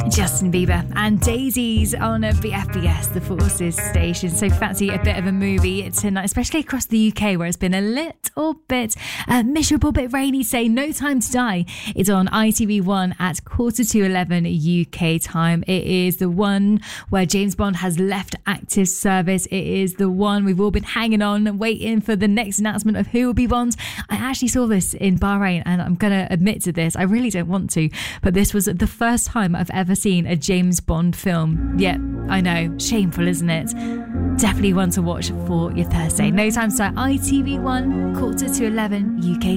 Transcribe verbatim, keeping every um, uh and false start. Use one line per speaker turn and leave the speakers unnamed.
Justin Bieber and Daisies on a B F B S, the Forces station. So fancy a bit of a movie tonight, especially across the U K where it's been a little bit uh, miserable, bit rainy. Say No Time to Die. It's on I T V one at quarter to eleven U K time. It is the one where James Bond has left active service. It is the one we've all been hanging on and waiting for the next announcement of who will be Bond. I actually saw this in Bahrain, and I'm going to admit to this, I really don't want to, but this was the first time I've ever seen a James Bond film. Yet, I know, shameful, isn't it? Definitely one to watch for your Thursday. No Time to Die, I T V one, quarter to eleven U K